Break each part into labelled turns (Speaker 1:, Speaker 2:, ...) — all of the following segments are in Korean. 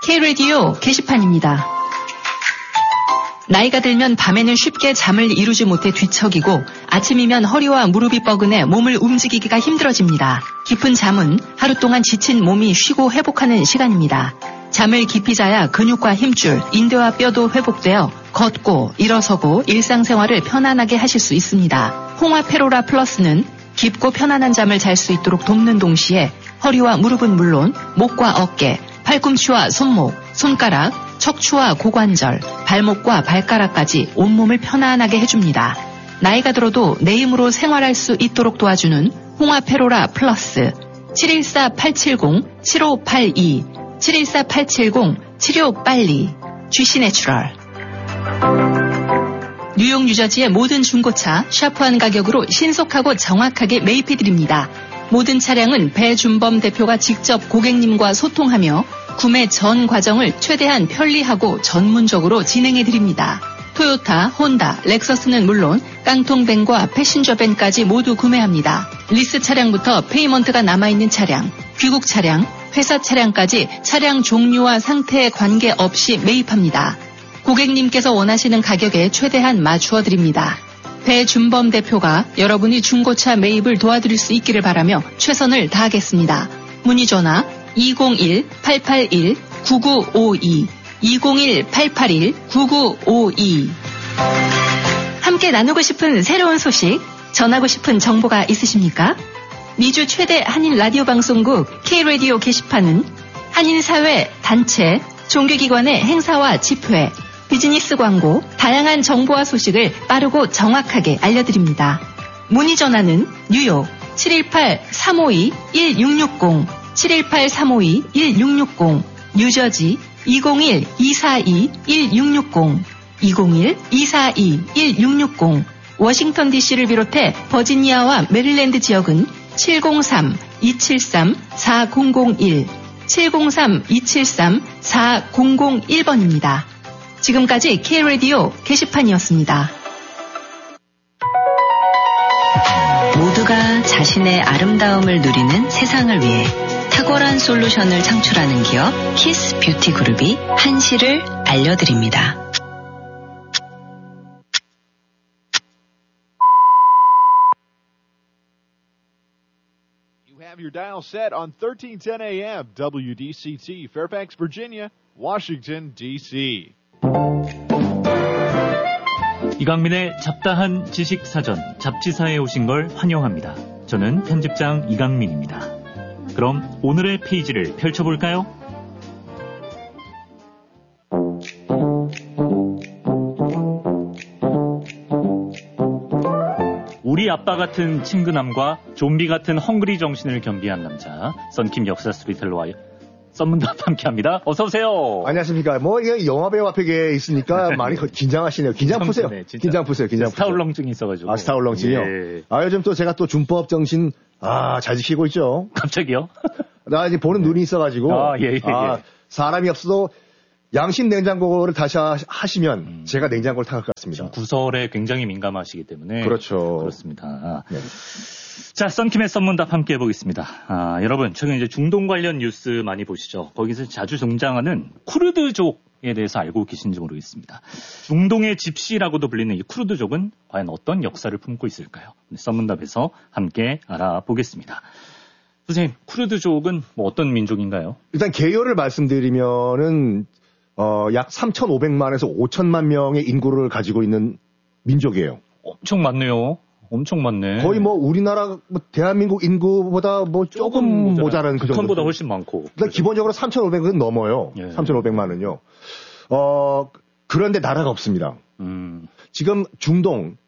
Speaker 1: K-라디오 게시판입니다. 나이가 들면 밤에는 쉽게 잠을 이루지 못해 뒤척이고 아침이면 허리와 무릎이 뻐근해 몸을 움직이기가 힘들어집니다. 깊은 잠은 하루 동안 지친 몸이 쉬고 회복하는 시간입니다. 잠을 깊이 자야 근육과 힘줄, 인대와 뼈도 회복되어 걷고 일어서고 일상생활을 편안하게 하실 수 있습니다. 홍화페로라 플러스는 깊고 편안한 잠을 잘 수 있도록 돕는 동시에 허리와 무릎은 물론 목과 어깨, 팔꿈치와 손목, 손가락, 척추와 고관절, 발목과 발가락까지 온몸을 편안하게 해줍니다. 나이가 들어도 내 힘으로 생활할 수 있도록 도와주는 홍화페로라 플러스 714-870-7582 714-870-7582 GC내추럴. 뉴욕 뉴저지의 모든 중고차 샤프한 가격으로 신속하고 정확하게 매입해드립니다. 모든 차량은 배준범 대표가 직접 고객님과 소통하며 구매 전 과정을 최대한 편리하고 전문적으로 진행해드립니다. 토요타, 혼다, 렉서스는 물론 깡통밴과 패신저밴까지 모두 구매합니다. 리스 차량부터 페이먼트가 남아있는 차량, 귀국 차량, 회사 차량까지 차량 종류와 상태에 관계없이 매입합니다. 고객님께서 원하시는 가격에 최대한 맞추어 드립니다. 배준범 대표가 여러분이 중고차 매입을 도와드릴 수 있기를 바라며 최선을 다하겠습니다. 문의 전화 201-881-9952 201-881-9952 함께 나누고 싶은 새로운 소식, 전하고 싶은 정보가 있으십니까? 미주 최대 한인 라디오 방송국 K-라디오 게시판은 한인사회, 단체, 종교기관의 행사와 집회, 비즈니스 광고, 다양한 정보와 소식을 빠르고 정확하게 알려드립니다. 문의 전화는 뉴욕 718-352-1660, 718-352-1660, 뉴저지 201-242-1660, 201-242-1660, 워싱턴 DC를 비롯해 버지니아와 메릴랜드 지역은 703-273-4001, 703-273-4001번입니다. 지금까지 K-라디오 게시판이었습니다. 모두가 자신의 아름다움을 누리는 세상을 위해 탁월한 솔루션을 창출하는 기업 키스 뷰티 그룹이 한시를 알려드립니다.
Speaker 2: You have your dial set on 1310 AM WDCT, Fairfax, Virginia, Washington, D.C.
Speaker 3: 이강민의 잡다한 지식사전 잡지사에 오신 걸 환영합니다. 저는 편집장 이강민입니다. 그럼 오늘의 페이지를 펼쳐볼까요? 우리 아빠 같은 친근함과 좀비 같은 헝그리 정신을 겸비한 남자 썬킴 역사 스토리텔러와 썬문답 함께합니다. 어서 오세요.
Speaker 4: 안녕하십니까. 뭐 이게 영화배우 앞에 있으니까 많이 긴장하시네요. 긴장 푸세요. 긴장 푸세요.
Speaker 3: 스타 울렁증이 있어가지고.
Speaker 4: 스타 울렁증이요.
Speaker 3: 예.
Speaker 4: 요즘 또 제가 또 준법 정신 잘 지키고 있죠.
Speaker 3: 갑자기요?
Speaker 4: 나 이제 보는 눈이 있어가지고.
Speaker 3: 예.
Speaker 4: 사람이 없어도 양심 냉장고를 다시 하시면 제가 냉장고를 탁할 것 같습니다.
Speaker 3: 구설에 굉장히 민감하시기 때문에.
Speaker 4: 그렇죠.
Speaker 3: 그렇습니다.
Speaker 4: 네.
Speaker 3: 자, 썬킴의 썬문답 함께 해보겠습니다. 여러분, 최근 이제 중동 관련 뉴스 많이 보시죠. 거기서 자주 등장하는 쿠르드족에 대해서 알고 계신지 모르겠습니다. 중동의 집시라고도 불리는 이 쿠르드족은 과연 어떤 역사를 품고 있을까요? 썬문답에서 함께 알아보겠습니다. 선생님, 쿠르드족은 뭐 어떤 민족인가요?
Speaker 4: 일단 개요를 말씀드리면은 약 3,500만에서 5천만 명의 인구를 가지고 있는 민족이에요.
Speaker 3: 엄청 많네요. 엄청 많네.
Speaker 4: 거의 뭐 우리나라 대한민국 인구보다 뭐 조금 모자란 그 정도.
Speaker 3: 북한보다 훨씬 많고.
Speaker 4: 일단 기본적으로 3,500은 넘어요.
Speaker 3: 예.
Speaker 4: 3,500만은요. 그런데 나라가 없습니다. 지금 중동,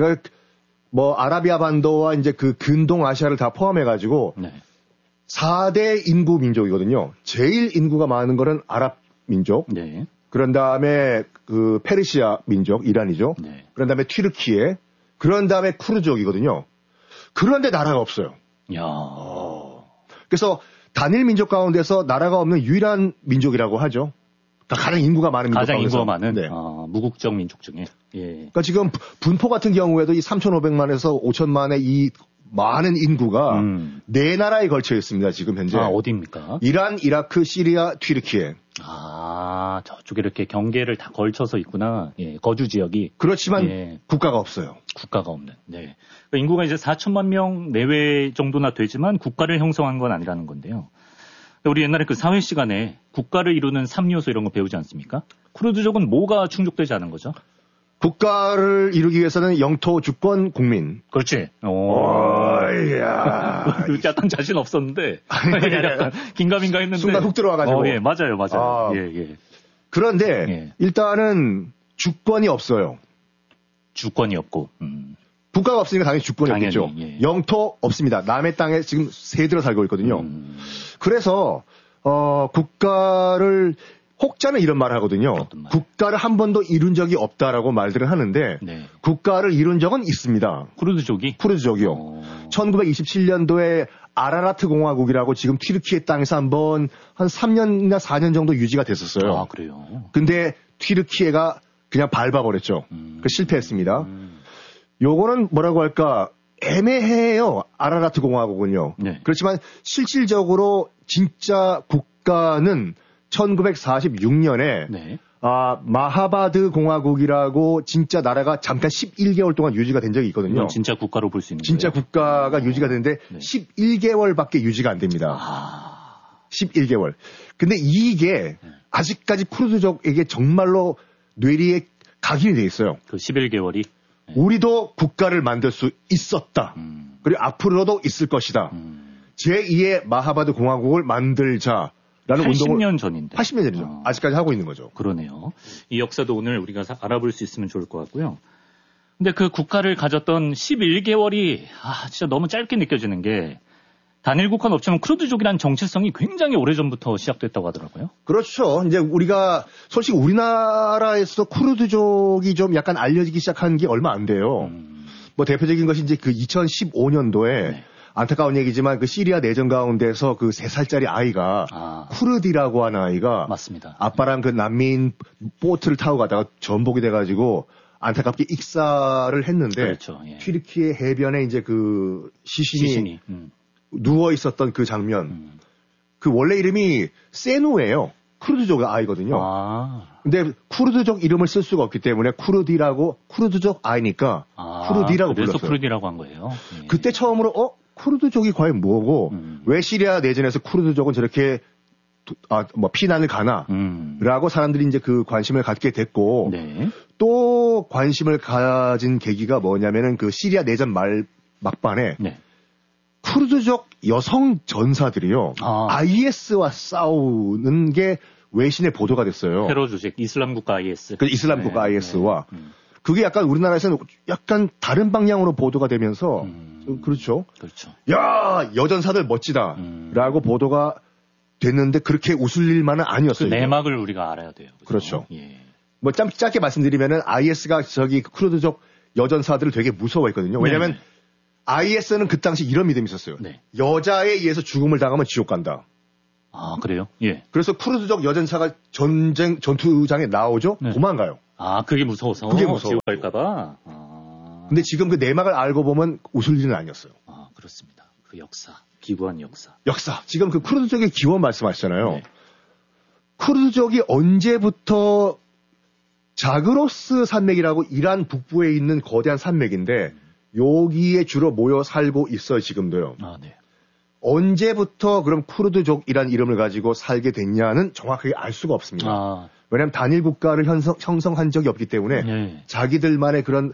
Speaker 4: 뭐 아라비아 반도와 이제 그 근동 아시아를 다 포함해가지고
Speaker 3: 네.
Speaker 4: 4대 인구 민족이거든요. 제일 인구가 많은 거는 아랍 민족.
Speaker 3: 네.
Speaker 4: 그런 다음에 그 페르시아 민족, 이란이죠.
Speaker 3: 네.
Speaker 4: 그런 다음에 튀르키예. 그런 다음에 쿠르족이거든요. 그런데 나라가 없어요.
Speaker 3: 야.
Speaker 4: 그래서 단일 민족 가운데서 나라가 없는 유일한 민족이라고 하죠. 그러니까 가장 인구가 많은 민족
Speaker 3: 가장
Speaker 4: 가운데서.
Speaker 3: 인구가 많은
Speaker 4: 네.
Speaker 3: 무국적 민족 중에. 예.
Speaker 4: 그러니까 지금 분포 같은 경우에도 이 3,500만에서 5천만의 이 많은 인구가 네 나라에 걸쳐 있습니다. 지금 현재.
Speaker 3: 어디입니까?
Speaker 4: 이란, 이라크, 시리아, 튀르키예.
Speaker 3: 아, 저쪽에 이렇게 경계를 다 걸쳐서 있구나. 예, 거주 지역이.
Speaker 4: 그렇지만
Speaker 3: 예.
Speaker 4: 국가가 없어요.
Speaker 3: 국가가 없는. 네. 그러니까 인구가 이제 4천만 명 내외 정도나 되지만 국가를 형성한 건 아니라는 건데요. 우리 옛날에 그 사회 시간에 국가를 이루는 3요소 이런 거 배우지 않습니까? 쿠르드족은 뭐가 충족되지 않은 거죠? 국가를
Speaker 4: 이루기 위해서는 영토, 주권, 국민.
Speaker 3: 그렇지.
Speaker 4: 오야.
Speaker 3: 약간 자신 없었는데. 약간 긴가민가 했는데.
Speaker 4: 순간 훅 들어와가지고.
Speaker 3: 예, 맞아요. 예, 예.
Speaker 4: 그런데
Speaker 3: 예.
Speaker 4: 일단은 주권이 없어요.
Speaker 3: 주권이 없고.
Speaker 4: 국가가 없으니까 당연히 주권이 없겠죠.
Speaker 3: 예.
Speaker 4: 영토 없습니다. 남의 땅에 지금 새들어 살고 있거든요. 그래서 국가를 혹자는 이런 말을 하거든요. 국가를 한 번도 이룬 적이 없다라고 말들을 하는데
Speaker 3: 네.
Speaker 4: 국가를 이룬 적은 있습니다. 쿠르드족이요. 1927년도에 아라라트 공화국이라고 지금 튀르키예 땅에서 한 3년이나 4년 정도 유지가 됐었어요.
Speaker 3: 아, 그래요?
Speaker 4: 근데 튀르키예가 그냥 밟아버렸죠. 실패했습니다. 요거는 뭐라고 할까 애매해요. 아라라트 공화국은요.
Speaker 3: 네.
Speaker 4: 그렇지만 실질적으로 진짜 국가는 1946년에
Speaker 3: 네.
Speaker 4: 마하바드 공화국이라고 진짜 나라가 잠깐 11개월 동안 유지가 된 적이 있거든요.
Speaker 3: 이건 진짜 국가로 볼 수 있는
Speaker 4: 진짜
Speaker 3: 거예요?
Speaker 4: 국가가 유지가 되는데
Speaker 3: 네.
Speaker 4: 11개월밖에 유지가 안 됩니다. 11개월. 근데 이게 아직까지 쿠르드족에게 정말로 뇌리에 각인이 돼 있어요.
Speaker 3: 그 11개월이? 네.
Speaker 4: 우리도 국가를 만들 수 있었다. 그리고 앞으로도 있을 것이다. 제2의 마하바드 공화국을 만들자. 라는
Speaker 3: 80년 전인데.
Speaker 4: 80년 전이죠. 아직까지 하고 있는 거죠.
Speaker 3: 그러네요. 이 역사도 오늘 우리가 알아볼 수 있으면 좋을 것 같고요. 근데 그 국가를 가졌던 11개월이 진짜 너무 짧게 느껴지는 게 단일 국가 없지만 쿠르드족이라는 정체성이 굉장히 오래전부터 시작됐다고 하더라고요.
Speaker 4: 그렇죠. 이제 우리가 솔직히 우리나라에서 쿠르드족이 좀 약간 알려지기 시작한 게 얼마 안 돼요. 뭐 대표적인 것이 이제 그 2015년도에 네. 안타까운 얘기지만 그 시리아 내전 가운데서 그 3살짜리 아이가 쿠르디라고 하는 아이가
Speaker 3: 맞습니다.
Speaker 4: 아빠랑 그 난민 보트를 타고 가다가 전복이 돼가지고 안타깝게 익사를 했는데
Speaker 3: 그렇죠. 예.
Speaker 4: 튀르키예 해변에 이제 그 시신이 누워 있었던 그 장면. 그 원래 이름이 세누예요. 쿠르드족 아이거든요. 근데 쿠르드족 이름을 쓸 수가 없기 때문에 쿠르디라고 쿠르드족 아이니까 쿠르디라고
Speaker 3: 그래서
Speaker 4: 불렀어요.
Speaker 3: 쿠르디라고 한 거예요. 예.
Speaker 4: 그때 처음으로 쿠르드족이 과연 뭐고 왜 시리아 내전에서 쿠르드족은 저렇게 피난을 가나라고 사람들이 이제 그 관심을 갖게 됐고
Speaker 3: 네.
Speaker 4: 또 관심을 가진 계기가 뭐냐면은 그 시리아 내전 막판에
Speaker 3: 네.
Speaker 4: 쿠르드족 여성 전사들이요 IS와 싸우는 게 외신에 보도가 됐어요.
Speaker 3: 테러 조직 이슬람 국가 IS.
Speaker 4: 그 이슬람 국가 IS와 그게 약간 우리나라에서는 약간 다른 방향으로 보도가 되면서 그렇죠. 야 여전사들 멋지다라고 보도가 됐는데 그렇게 웃을 일만은 아니었어요.
Speaker 3: 그 내막을 우리가 알아야 돼요.
Speaker 4: 그렇죠.
Speaker 3: 예.
Speaker 4: 뭐 짧게 말씀드리면은 IS가 저기 쿠르드족 여전사들을 되게 무서워했거든요. 왜냐하면
Speaker 3: 네.
Speaker 4: IS는 그 당시 이런 믿음이 있었어요.
Speaker 3: 네.
Speaker 4: 여자에 의해서 죽음을 당하면 지옥 간다.
Speaker 3: 그래요? 예.
Speaker 4: 그래서 쿠르드족 여전사가 전투장에 나오죠.
Speaker 3: 네.
Speaker 4: 도망가요.
Speaker 3: 그게 무서워서.
Speaker 4: 그게 무서워.
Speaker 3: 지옥 갈까봐.
Speaker 4: 근데 지금 그 내막을 알고 보면 웃을 일은 아니었어요.
Speaker 3: 그렇습니다. 그 역사. 기구한 역사.
Speaker 4: 지금 그 쿠르드족의 기원 말씀하시잖아요.
Speaker 3: 네.
Speaker 4: 쿠르드족이 언제부터 자그로스 산맥이라고 이란 북부에 있는 거대한 산맥인데 여기에 주로 모여 살고 있어요, 지금도요.
Speaker 3: 네.
Speaker 4: 언제부터 그럼 쿠르드족이라는 이름을 가지고 살게 됐냐는 정확하게 알 수가 없습니다. 왜냐하면 단일 국가를 형성한 적이 없기 때문에
Speaker 3: 네.
Speaker 4: 자기들만의 그런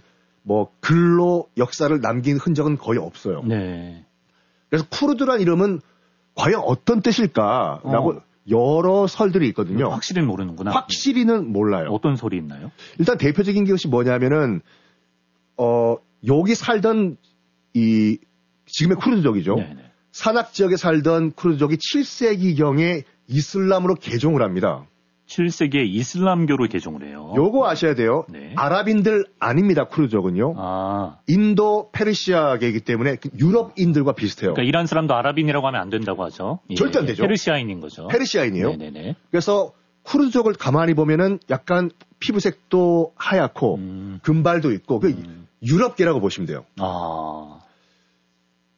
Speaker 4: 근로 역사를 남긴 흔적은 거의 없어요.
Speaker 3: 네.
Speaker 4: 그래서 쿠르드란 이름은 과연 어떤 뜻일까라고 여러 설들이 있거든요.
Speaker 3: 확실히는 모르는구나.
Speaker 4: 확실히는 몰라요.
Speaker 3: 어떤 설이 있나요?
Speaker 4: 일단 대표적인 것이 뭐냐면은 여기 살던 지금의 쿠르드족이죠.
Speaker 3: 네네.
Speaker 4: 산악 지역에 살던 쿠르드족이 7세기경에 이슬람으로 개종을 합니다.
Speaker 3: 7세기에 이슬람교로 개종을 해요.
Speaker 4: 요거 아셔야 돼요.
Speaker 3: 네.
Speaker 4: 아랍인들 아닙니다. 쿠르드족은요. 인도 페르시아계이기 때문에 유럽인들과 비슷해요.
Speaker 3: 그러니까 이란 사람도 아랍인이라고 하면 안 된다고 하죠.
Speaker 4: 절대 안 되죠.
Speaker 3: 페르시아인인 거죠.
Speaker 4: 페르시아인이에요.
Speaker 3: 네네네.
Speaker 4: 그래서 쿠르드족을 가만히 보면은 약간 피부색도 하얗고 금발도 있고 유럽계라고 보시면 돼요.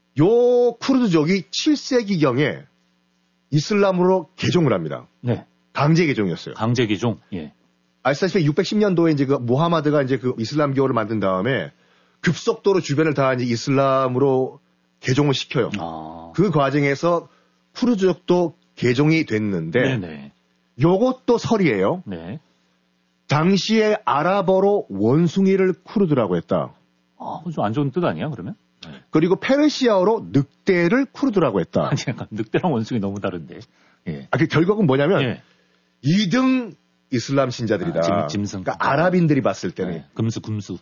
Speaker 4: 요 쿠르드족이 7세기경에 이슬람으로 개종을 합니다.
Speaker 3: 네.
Speaker 4: 강제 개종이었어요.
Speaker 3: 강제 개종. 예.
Speaker 4: 아시다시피 610년도에 이제 그 모하마드가 이제 그 이슬람교를 만든 다음에 급속도로 주변을 다 이제 이슬람으로 개종을 시켜요. 그 과정에서 쿠르드족도 개종이 됐는데
Speaker 3: 네네.
Speaker 4: 요것도 설이에요.
Speaker 3: 네.
Speaker 4: 당시에 아랍어로 원숭이를 쿠르드라고 했다.
Speaker 3: 좀 안 좋은 뜻 아니야, 그러면?
Speaker 4: 그리고 페르시아어로 늑대를 쿠르드라고 했다.
Speaker 3: 아니, 약간 늑대랑 원숭이 너무 다른데. 예.
Speaker 4: 그 결국은 뭐냐면
Speaker 3: 예.
Speaker 4: 2등 이슬람 신자들이다.
Speaker 3: 짐승.
Speaker 4: 그러니까 아랍인들이 봤을 때는
Speaker 3: 네. 금수.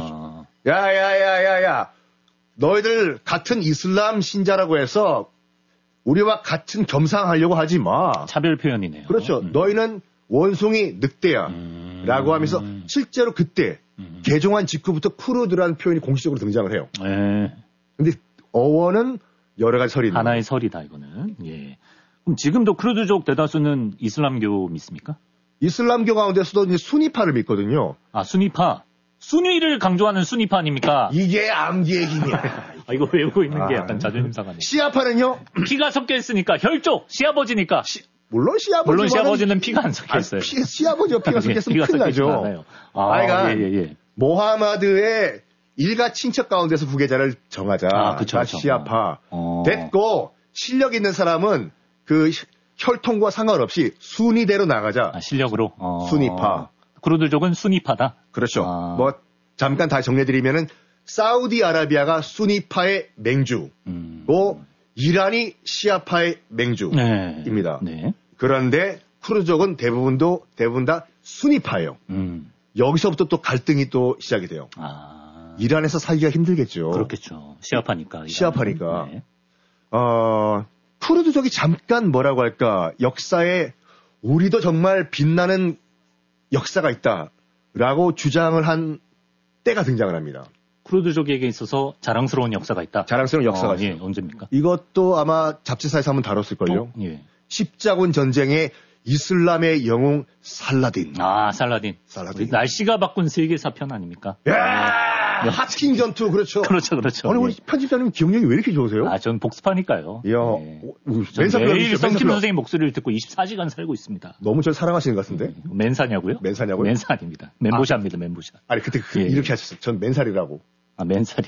Speaker 4: 야야야야야 너희들 같은 이슬람 신자라고 해서 우리와 같은 겸상하려고 하지 마.
Speaker 3: 차별 표현이네요.
Speaker 4: 그렇죠. 너희는 원숭이 늑대야. 라고 하면서 실제로 그때 개종한 직후부터 쿠르드라는 표현이 공식적으로 등장을 해요.
Speaker 3: 네.
Speaker 4: 근데 어원은 여러 가지 설이 있는
Speaker 3: 하나의 설이다, 이거는. 예. 그럼 지금도 쿠르드족 대다수는 이슬람교 믿습니까?
Speaker 4: 이슬람교 가운데서도 이제 수니파를 믿거든요.
Speaker 3: 수니파. 순위를 강조하는 수니파 아닙니까?
Speaker 4: 이게 암기의 힘이야.
Speaker 3: 이거 외우고 있는 게 약간 자존심 상하네.
Speaker 4: 시아파는요?
Speaker 3: 피가 섞여 있으니까, 혈족, 시아버지니까.
Speaker 4: 물론
Speaker 3: 시아버지는 피가 안 섞여 있어요.
Speaker 4: 시아버지와 피가 섞였으면 큰일 나죠.
Speaker 3: 그러니까
Speaker 4: 모하마드의 일가 친척 가운데서 후계자를 정하자.
Speaker 3: 그쵸.
Speaker 4: 시아파. 됐고 실력 있는 사람은 그 혈통과 상관없이 순위대로 나가자.
Speaker 3: 실력으로.
Speaker 4: 순위파.
Speaker 3: 쿠르드족은 순위파다.
Speaker 4: 그렇죠. 뭐 잠깐 다 정리해드리면은 사우디아라비아가 순위파의 맹주고 이란이 시아파의 맹주입니다.
Speaker 3: 네.
Speaker 4: 그런데 쿠르드족은 대부분 다 순위파예요. 여기서부터 또 갈등이 또 시작이 돼요. 이란에서 살기가 힘들겠죠.
Speaker 3: 그렇겠죠. 시아파니까.
Speaker 4: 네. 쿠르드족이 잠깐 뭐라고 할까 역사에 우리도 정말 빛나는 역사가 있다라고 주장을 한 때가 등장을 합니다.
Speaker 3: 쿠르드족에게 있어서 자랑스러운 역사가 있다.
Speaker 4: 자랑스러운 역사가 있어요.
Speaker 3: 예, 언제입니까?
Speaker 4: 이것도 아마 잡지사에서 한번 다뤘을걸요.
Speaker 3: 예.
Speaker 4: 십자군 전쟁의 이슬람의 영웅 살라딘.
Speaker 3: 살라딘. 날씨가 바꾼 세계 사편 아닙니까?
Speaker 4: 하팅 전투 그렇죠.
Speaker 3: 그렇죠.
Speaker 4: 아니 우리 편집자님 기억력이 왜 이렇게 좋으세요?
Speaker 3: 전 복습하니까요.
Speaker 4: 매일
Speaker 3: 성김 선생님 목소리를 듣고 24시간 살고 있습니다.
Speaker 4: 너무 절 사랑하시는 것 같은데.
Speaker 3: 맨사냐고요?
Speaker 4: 맨사
Speaker 3: 아닙니다. 멘보샤입니다. 멘보샤.
Speaker 4: 아니 그때 이렇게 하셨어요. 전 맨살이라고.
Speaker 3: 맨살이.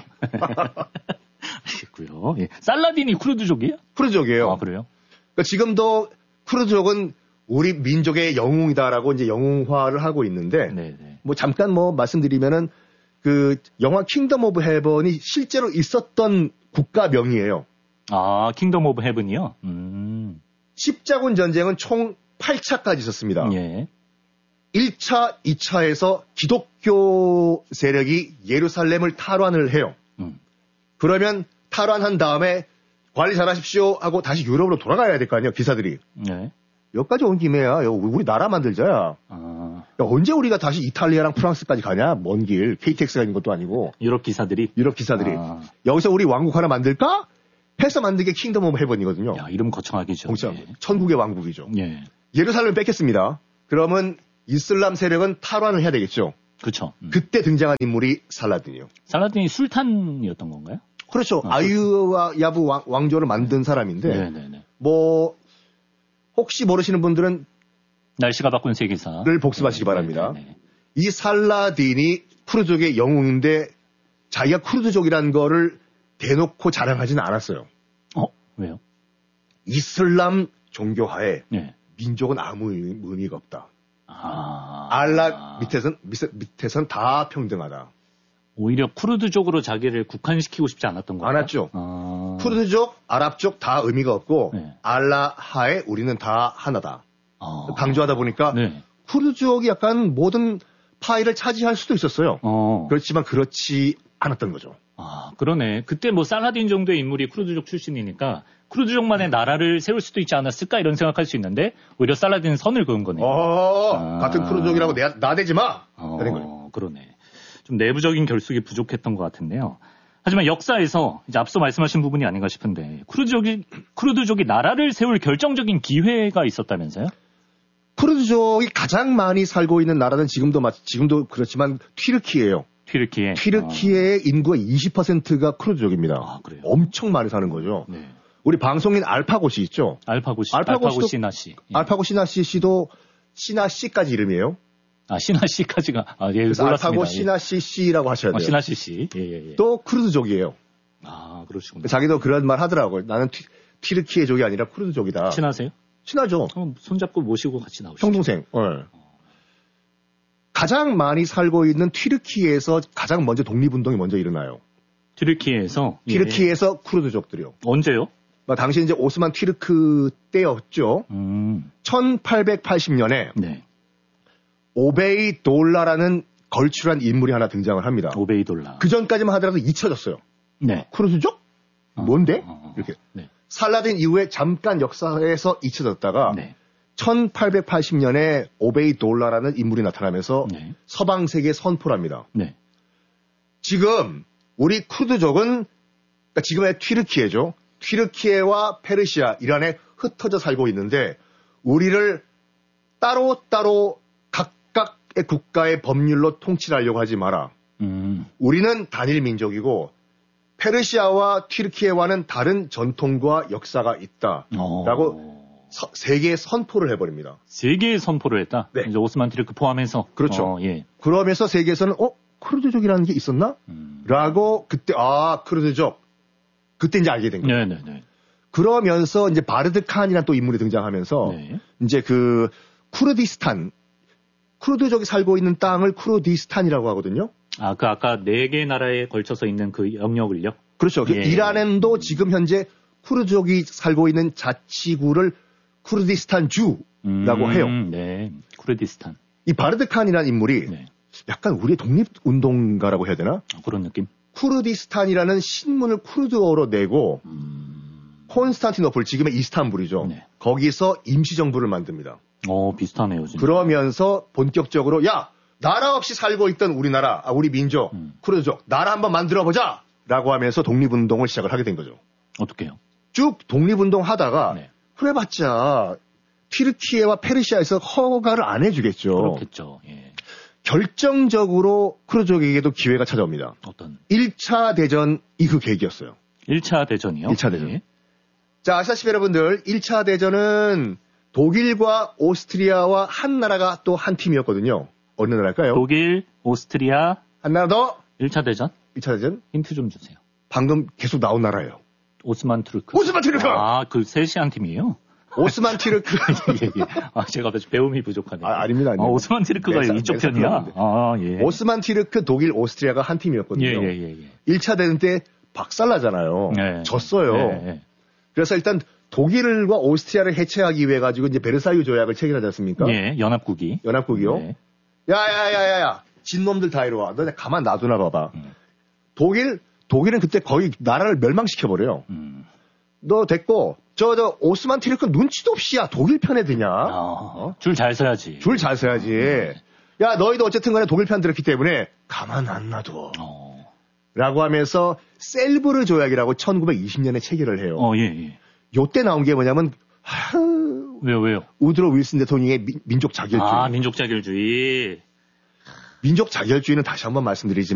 Speaker 3: 알겠고요. 예. 살라딘이 쿠르드족이에요?
Speaker 4: 쿠르드족이에요.
Speaker 3: 그래요?
Speaker 4: 그러니까 지금도 쿠르드족은 우리 민족의 영웅이다라고 이제 영웅화를 하고 있는데,
Speaker 3: 네네.
Speaker 4: 뭐 잠깐 말씀드리면은 그 영화 킹덤 오브 헤븐이 실제로 있었던 국가명이에요.
Speaker 3: 킹덤 오브 헤븐이요?
Speaker 4: 십자군 전쟁은 총 8차까지 있었습니다.
Speaker 3: 예.
Speaker 4: 1차, 2차에서 기독교 세력이 예루살렘을 탈환을 해요. 그러면 탈환한 다음에 관리 잘하십시오 하고 다시 유럽으로 돌아가야 될 거 아니에요, 기사들이.
Speaker 3: 네.
Speaker 4: 여기까지 온 김에야 우리 나라 만들자야. 야, 언제 우리가 다시 이탈리아랑 프랑스까지 가냐? 먼 길. KTX가 있는 것도 아니고.
Speaker 3: 유럽 기사들이.
Speaker 4: 여기서 우리 왕국 하나 만들까? 해서 만든 게 킹덤 오브 헤븐이거든요.
Speaker 3: 야, 이름 거창하기죠.
Speaker 4: 예. 천국의 왕국이죠.
Speaker 3: 예.
Speaker 4: 예루살렘을 뺏겼습니다. 그러면 이슬람 세력은 탈환을 해야 되겠죠.
Speaker 3: 그렇죠.
Speaker 4: 그때 등장한 인물이 살라딘이요.
Speaker 3: 살라딘이 술탄이었던 건가요?
Speaker 4: 그렇죠. 아유와 야부 왕조를 만든 사람인데.
Speaker 3: 네네네.
Speaker 4: 혹시 모르시는 분들은
Speaker 3: 날씨가 바꾼 세계사를
Speaker 4: 복습하시기 바랍니다. 이 살라딘이 쿠르드족의 영웅인데 자기가 쿠르드족이라는 거를 대놓고 자랑하지는 않았어요.
Speaker 3: 왜요?
Speaker 4: 이슬람 종교하에
Speaker 3: 네.
Speaker 4: 민족은 아무 의미가 없다. 알라 밑에선 다 평등하다.
Speaker 3: 오히려 쿠르드족으로 자기를 국한시키고 싶지 않았던 거예요?
Speaker 4: 않았죠. 쿠르드족, 아랍족 다 의미가 없고 알라 하에 우리는 다 하나다. 강조하다 보니까 쿠르드족이 약간 모든 파일을 차지할 수도 있었어요. 그렇지만 그렇지 않았던 거죠.
Speaker 3: 그러네. 그때 살라딘 정도의 인물이 쿠르드족 출신이니까 쿠르드족만의 나라를 세울 수도 있지 않았을까 이런 생각할 수 있는데 오히려 살라딘은 선을 그은 거네요.
Speaker 4: 같은 쿠르드족이라고 나대지 마.
Speaker 3: 그러네. 좀 내부적인 결속이 부족했던 것 같은데요. 하지만 역사에서 이제 앞서 말씀하신 부분이 아닌가 싶은데 쿠르드족이 나라를 세울 결정적인 기회가 있었다면서요?
Speaker 4: 쿠르드족이 가장 많이 살고 있는 나라는 지금도 그렇지만 튀르키예요.
Speaker 3: 튀르키예.
Speaker 4: 튀르키예의 인구의 20%가 쿠르드족입니다.
Speaker 3: 그래요?
Speaker 4: 엄청 많이 사는 거죠.
Speaker 3: 네.
Speaker 4: 우리 방송인 알파고 씨 있죠?
Speaker 3: 알파고 시나 씨. 예.
Speaker 4: 알파고 시나 씨도 시나 씨까지 이름이에요.
Speaker 3: 아, 시나 씨까지가, 예,
Speaker 4: 그래서
Speaker 3: 몰랐습니다.
Speaker 4: 알파고 시나 씨라고 하셔야 돼요.
Speaker 3: 시나 씨. 예.
Speaker 4: 또 쿠르드족이에요.
Speaker 3: 아, 그러시군요.
Speaker 4: 자기도 그런 말 하더라고요. 나는 튀르키예족이 아니라 쿠르드족이다.
Speaker 3: 친하세요?
Speaker 4: 친하죠.
Speaker 3: 손잡고 모시고 같이 나오시죠.
Speaker 4: 형동생. 네. 가장 많이 살고 있는 튀르키예에서 가장 먼저 독립운동이 먼저 일어나요.
Speaker 3: 튀르키예에서?
Speaker 4: 튀르키예에서 쿠르드족들이요.
Speaker 3: 언제요?
Speaker 4: 당시 이제 오스만 튀르크 때였죠. 1880년에
Speaker 3: 네.
Speaker 4: 오베이 돌라라는 걸출한 인물이 하나 등장을 합니다.
Speaker 3: 오베이 돌라.
Speaker 4: 그 전까지만 하더라도 잊혀졌어요.
Speaker 3: 네.
Speaker 4: 쿠르드족? 뭔데? 이렇게.
Speaker 3: 네.
Speaker 4: 살라딘 이후에 잠깐 역사에서 잊혀졌다가
Speaker 3: 네.
Speaker 4: 1880년에 오베이 돌라라는 인물이 나타나면서
Speaker 3: 네.
Speaker 4: 서방 세계에 선포를 합니다.
Speaker 3: 네.
Speaker 4: 지금 우리 쿠르드족은 그러니까 지금의 튀르키예죠. 튀르키예와 페르시아, 이란에 흩어져 살고 있는데 우리를 따로따로 각각의 국가의 법률로 통치하려고 하지 마라. 우리는 단일 민족이고 페르시아와 튀르키예와는 다른 전통과 역사가 있다라고 세계에 선포를 해버립니다.
Speaker 3: 세계에 선포를 했다?
Speaker 4: 네.
Speaker 3: 이제 오스만 튀르크 포함해서?
Speaker 4: 그렇죠.
Speaker 3: 예.
Speaker 4: 그러면서 세계에서는 쿠르드족이라는 게 있었나? 라고 그때 쿠르드족 그때 이제 알게 된 거예요.
Speaker 3: 네네네.
Speaker 4: 그러면서 이제 바르드 칸이라는 또 인물이 등장하면서
Speaker 3: 네.
Speaker 4: 이제 그 쿠르디스탄 쿠르드족이 살고 있는 땅을 쿠르디스탄이라고 하거든요.
Speaker 3: 아, 그 아까 4개 나라에 걸쳐서 있는 그 영역을요?
Speaker 4: 그렇죠.
Speaker 3: 예.
Speaker 4: 이란도 지금 현재 쿠르드족이 살고 있는 자치구를 쿠르디스탄 주라고 해요.
Speaker 3: 네. 쿠르디스탄.
Speaker 4: 이 바르드 칸이라는 인물이
Speaker 3: 네.
Speaker 4: 약간 우리의 독립운동가라고 해야 되나?
Speaker 3: 그런 느낌?
Speaker 4: 쿠르디스탄이라는 신문을 쿠르드어로 내고 콘스탄티노플, 지금의 이스탄불이죠.
Speaker 3: 네.
Speaker 4: 거기서 임시정부를 만듭니다.
Speaker 3: 비슷하네요. 진짜.
Speaker 4: 그러면서 본격적으로 나라 없이 살고 있던 우리나라, 우리 민족, 쿠르드족, 나라 한번 만들어보자! 라고 하면서 독립운동을 시작을 하게 된 거죠.
Speaker 3: 어떻게요?
Speaker 4: 쭉 독립운동 하다가
Speaker 3: 네.
Speaker 4: 그래봤자 튀르키예와 페르시아에서 허가를 안 해주겠죠.
Speaker 3: 그렇겠죠. 예.
Speaker 4: 결정적으로 쿠르드족에게도 기회가 찾아옵니다.
Speaker 3: 어떤?
Speaker 4: 1차 대전이 그 계기였어요.
Speaker 3: 1차 대전이요?
Speaker 4: 1차 대전.
Speaker 3: 예.
Speaker 4: 자, 아시다시피 여러분들 1차 대전은 독일과 오스트리아와 한 나라가 또 한 팀이었거든요. 어느 나라일까요?
Speaker 3: 독일, 오스트리아.
Speaker 4: 한 나라 더.
Speaker 3: 1차 대전?
Speaker 4: 1차 대전.
Speaker 3: 힌트 좀 주세요.
Speaker 4: 방금 계속 나온 나라예요.
Speaker 3: 오스만 튀르크.
Speaker 4: 오스만 튀르크!
Speaker 3: 그 셋이 한 팀이에요?
Speaker 4: 오스만 튀르크.
Speaker 3: 예. 제가 배움이 부족하네요.
Speaker 4: 아닙니다.
Speaker 3: 오스만 튀르크가 이쪽 편이야? 예.
Speaker 4: 오스만 튀르크, 독일, 오스트리아가 한 팀이었거든요.
Speaker 3: 예.
Speaker 4: 1차 대전 때 박살나잖아요.
Speaker 3: 네.
Speaker 4: 졌어요.
Speaker 3: 네.
Speaker 4: 그래서 일단 독일과 오스트리아를 해체하기 위해 가지고 이제 베르사유 조약을 체결하지 않습니까?
Speaker 3: 예, 연합국이요?
Speaker 4: 네. 야야야야야, 진놈들 다 이리 와. 너네 가만 놔두나 봐봐. 독일은 그때 거의 나라를 멸망시켜버려요. 너 됐고, 저 오스만 튀르크 눈치도 없이 독일 편에 드냐?
Speaker 3: 줄 잘 서야지.
Speaker 4: 줄 잘 서야지. 야, 너희도 어쨌든 간에 독일 편 들었기 때문에 가만 안 놔둬. 라고 하면서 셀부르 조약이라고 1920년에 체결을 해요.
Speaker 3: 예.
Speaker 4: 요때 나온 게 뭐냐면,
Speaker 3: 왜요?
Speaker 4: 우드로 윌슨 대통령의 민족 자결주의.
Speaker 3: 민족 자결주의.
Speaker 4: 민족 자결주의는 다시 한번 말씀드리지만